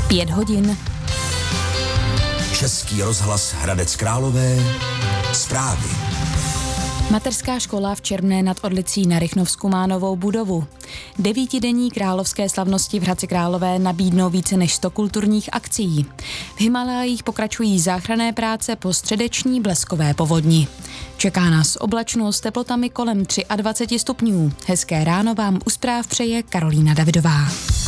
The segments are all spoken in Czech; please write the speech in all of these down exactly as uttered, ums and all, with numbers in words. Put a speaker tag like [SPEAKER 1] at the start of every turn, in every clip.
[SPEAKER 1] Pět hodin.
[SPEAKER 2] Český rozhlas Hradec Králové. Zprávy.
[SPEAKER 1] Mateřská škola v Čermné nad Orlicí na Rychnovsku má novou budovu. Devítidenní královské slavnosti v Hradci Králové nabídnou více než sto kulturních akcí. V Himalajích pokračují záchranné práce po středeční bleskové povodni. Čeká nás oblačno s teplotami kolem dvacet tři stupňů. Hezké ráno vám u zpráv přeje Karolína Davidová.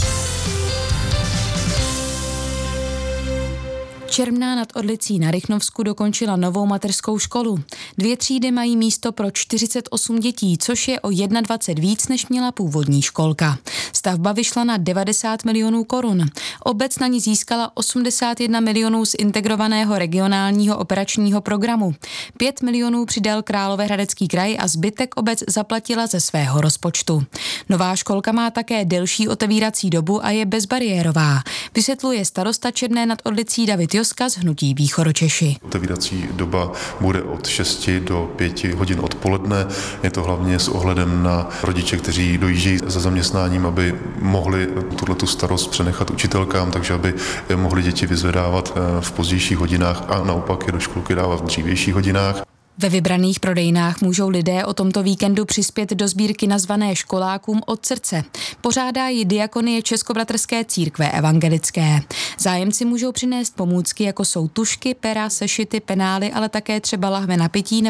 [SPEAKER 1] Čermná nad Orlicí na Rychnovsku dokončila novou mateřskou školu. Dvě třídy mají místo pro čtyřicet osm dětí, což je o dvacet jedna víc, než měla původní školka. Stavba vyšla na devadesát milionů korun. Obec na ní získala osmdesát jedna milionů z integrovaného regionálního operačního programu. pět milionů přidal Královéhradecký kraj a zbytek obec zaplatila ze svého rozpočtu. Nová školka má také delší otevírací dobu a je bezbariérová, vysvětluje starosta Černé nad Orlicí David Joska z hnutí Východočeši.
[SPEAKER 3] Otevírací doba bude od šesti do pěti hodin odpoledne. Je to hlavně s ohledem na rodiče, kteří dojíždějí za zaměstnáním, aby mohli tuhletu starost přenechat učitelkám, takže aby mohli děti vyzvedávat v pozdějších hodinách a naopak je do školky dávat v dřívějších hodinách.
[SPEAKER 1] Ve vybraných prodejnách můžou lidé o tomto víkendu přispět do sbírky nazvané Školákům od srdce. Pořádá ji Diakonie Českobratrské církve evangelické. Zájemci můžou přinést pomůcky, jako jsou tužky, pera, sešity, penály, ale také třeba lahve na pití